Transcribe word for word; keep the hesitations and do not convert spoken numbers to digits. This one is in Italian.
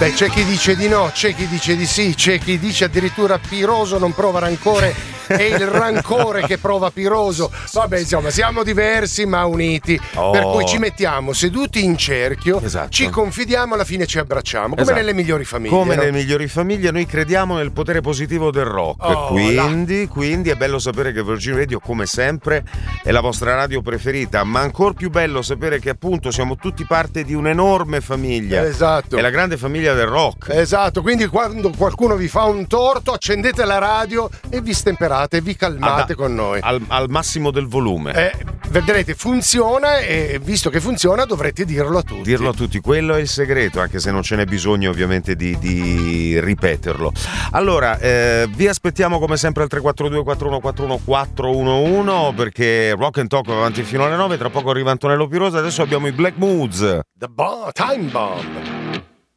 Beh, c'è chi dice di no, c'è chi dice di sì, c'è chi dice addirittura Piroso non prova rancore, è il rancore che prova Piroso. Vabbè, insomma, siamo diversi ma uniti, Oh. per cui ci mettiamo seduti in cerchio, Esatto. ci confidiamo, alla fine ci abbracciamo, come Esatto. nelle migliori famiglie. Come no? nelle migliori famiglie, noi crediamo nel potere positivo del rock. Oh, quindi, quindi è bello sapere che Virgin Radio, come sempre, è la vostra radio preferita, ma ancor più bello sapere che appunto siamo tutti parte di un'enorme famiglia. Esatto. È la grande famiglia del rock. Esatto, quindi quando qualcuno vi fa un torto, accendete la radio e vi stemperate, vi calmate Ad- con noi. Al, al massimo del volume. Eh, vedrete, funziona, e visto che funziona dovrete dirlo a tutti. Dirlo a tutti, quello è il segreto, anche se non ce n'è bisogno ovviamente di, di ripeterlo. Allora, eh, vi aspettiamo come sempre al tre quattro due quattro uno quattro uno quattro uno uno, perché Rock and Talk va avanti fino alle nove, tra poco arriva Antonello Pirosa, adesso abbiamo i Black Moods. The Bomb, Time Bomb.